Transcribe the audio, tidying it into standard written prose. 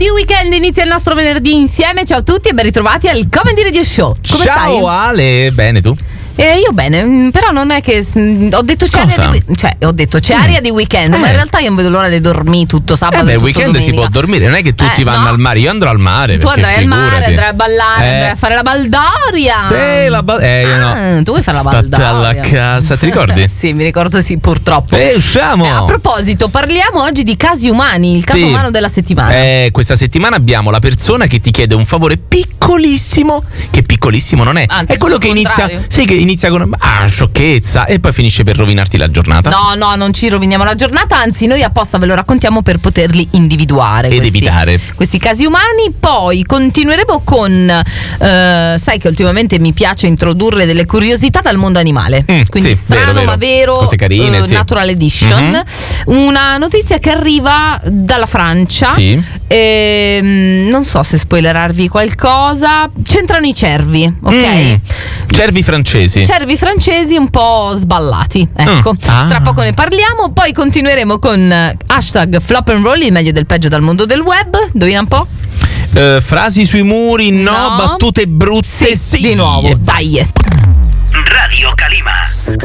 di weekend inizia il nostro venerdì insieme. Ciao a tutti e ben ritrovati al Comedy Radio Show. Come Ciao stai? Ale, bene tu? Io bene, però non è che ho detto c'è aria di weekend, ma in realtà io non vedo l'ora di dormire tutto sabato. Il tutto weekend domenica. si può dormire, non è che tutti vanno al mare. Io andrò al mare. Tu perché andrai al mare, figurati. andrai a ballare, andrai a fare la baldoria. Sì, io no. Tu vuoi fare la State baldoria? alla casa, ti ricordi? Sì, mi ricordo, sì, purtroppo. Usciamo. A proposito, parliamo oggi di casi umani, il caso umano della settimana. Questa settimana abbiamo la persona che ti chiede un favore piccolissimo, che piccolissimo non è. Anzi, è quello che inizia, che inizia con sciocchezza e poi finisce per rovinarti la giornata. No, non ci roviniamo la giornata, anzi noi apposta ve lo raccontiamo per poterli individuare ed evitare questi casi umani. Poi continueremo con sai che ultimamente mi piace introdurre delle curiosità dal mondo animale, quindi sì, strano vero. ma vero, cose carine, sì. Natural Edition. Una notizia che arriva dalla Francia, non so se spoilerarvi qualcosa. C'entrano i cervi, ok? Cervi francesi un po' sballati, ecco. Tra poco ne parliamo. Poi continueremo con hashtag Flop and Roll, il meglio del peggio dal mondo del web. Indovina un po'? Frasi sui muri, no. Battute brutte, sì. Di nuovo, dai. Radio Calima.